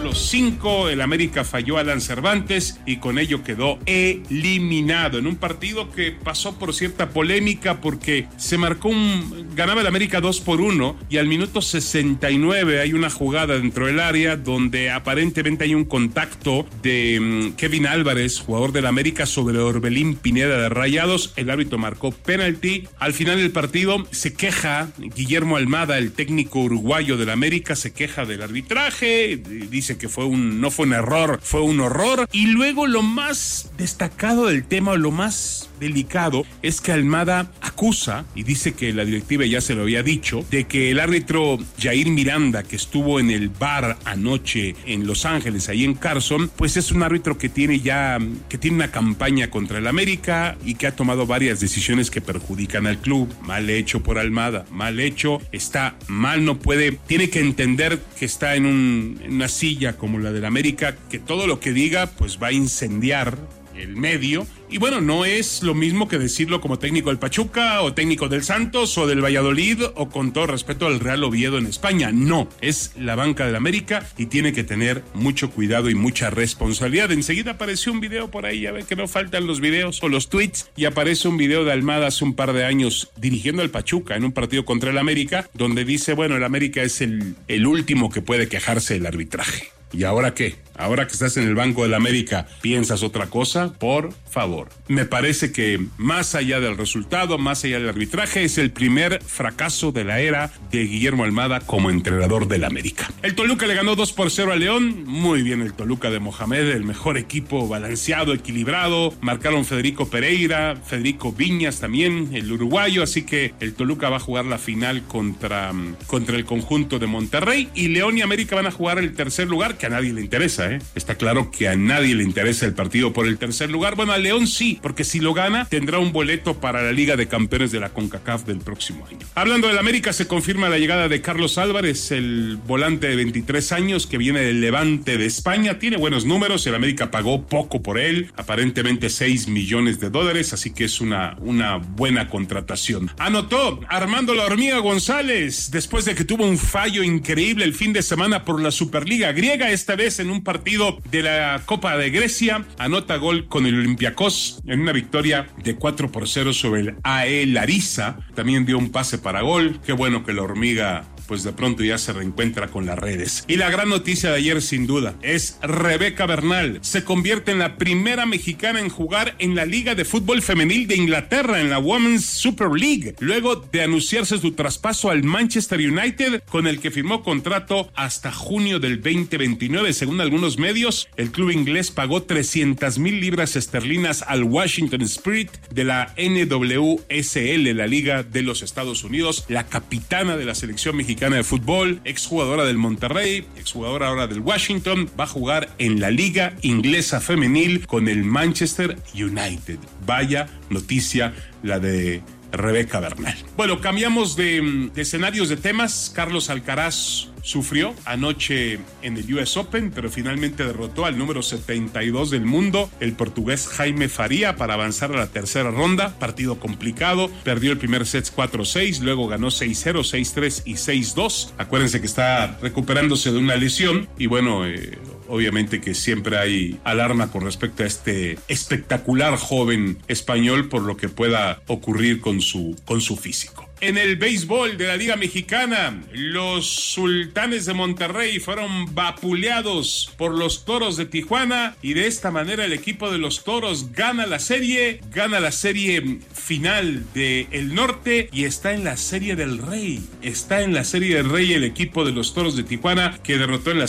los 5, el América falló a Alan Cervantes y con ello quedó eliminado en un partido que pasó por cierta polémica porque ganaba el América 2-1 y al minuto 69 hay una jugada dentro del área donde aparentemente hay un contacto de Kevin Álvarez, jugador del América, sobre Orbelín Pineda de Rayados. El árbitro marcó penalti. Al final del partido se queja Guillermo Almada, el técnico uruguayo del América, se queja del arbitraje, dice que no fue un error, fue un horror. Y luego lo más destacado del tema, o lo más delicado, es que Almada acusa, y dice que la directiva ya se lo había dicho, de que el árbitro Jair Miranda, que estuvo en el VAR anoche en Los Ángeles, ahí en Carson, pues es un árbitro que tiene una campaña contra el América y que ha tomado varias decisiones que perjudican al club. Mal hecho por Almada, mal hecho, está mal, tiene que entender que está en una silla como la del América, que todo lo que diga pues va a incendiar el medio. Y bueno, no es lo mismo que decirlo como técnico del Pachuca o técnico del Santos o del Valladolid o con todo respeto al Real Oviedo en España. No, es la banca del América y tiene que tener mucho cuidado y mucha responsabilidad. Enseguida apareció un video por ahí, ya ven que no faltan los videos o los tweets, y aparece un video de Almada hace un par de años dirigiendo al Pachuca en un partido contra el América, donde dice, bueno, el América es el último que puede quejarse del arbitraje. ¿Y ahora qué? Ahora que estás en el banco del América, ¿piensas otra cosa? Por favor. Me parece que más allá del resultado, más allá del arbitraje, es el primer fracaso de la era de Guillermo Almada como entrenador del América. El Toluca le ganó 2-0 a León. Muy bien el Toluca de Mohamed, el mejor equipo, balanceado, equilibrado. Marcaron Federico Pereira, Federico Viñas también, el uruguayo. Así que el Toluca va a jugar la final contra el conjunto de Monterrey. Y León y América van a jugar el tercer lugar, que a nadie le interesa, ¿eh? Está claro que a nadie le interesa el partido por el tercer lugar. Bueno, a León sí, porque si lo gana, tendrá un boleto para la Liga de Campeones de la CONCACAF del próximo año. Hablando del América, se confirma la llegada de Carlos Álvarez, el volante de 23 años que viene del Levante de España. Tiene buenos números, el América pagó poco por él, aparentemente $6 millones, así que es una buena contratación. Anotó Armando La Hormiga González, después de que tuvo un fallo increíble el fin de semana por la Superliga griega, esta vez en un partido de la Copa de Grecia, anota gol con el Olympiacos en una victoria de 4-0 sobre el AE Larissa. También dio un pase para gol. Qué bueno que la Hormiga pues de pronto ya se reencuentra con las redes. Y la gran noticia de ayer, sin duda, es Rebeca Bernal. Se convierte en la primera mexicana en jugar en la Liga de Fútbol Femenil de Inglaterra, en la Women's Super League, luego de anunciarse su traspaso al Manchester United, con el que firmó contrato hasta junio del 2029. Según algunos medios, el club inglés pagó 300,000 libras esterlinas al Washington Spirit de la NWSL, la Liga de los Estados Unidos. La capitana de la selección mexicana de fútbol, exjugadora del Monterrey, exjugadora ahora del Washington, va a jugar en la Liga Inglesa Femenil con el Manchester United. Vaya noticia la de Rebeca Bernal. Bueno, cambiamos de escenarios, de temas. Carlos Alcaraz sufrió anoche en el US Open, pero finalmente derrotó al número 72 del mundo, el portugués Jaime Faria, para avanzar a la tercera ronda. Partido complicado, perdió el primer set 4-6, luego ganó 6-0, 6-3 y 6-2. Acuérdense que está recuperándose de una lesión y bueno, obviamente que siempre hay alarma con respecto a este espectacular joven español por lo que pueda ocurrir con su físico. En el béisbol de la Liga Mexicana, los Sultanes de Monterrey fueron vapuleados por los Toros de Tijuana y de esta manera el equipo de los Toros gana la serie final del norte y está en la Serie del Rey. Está en la Serie del Rey el equipo de los Toros de Tijuana, que derrotó en la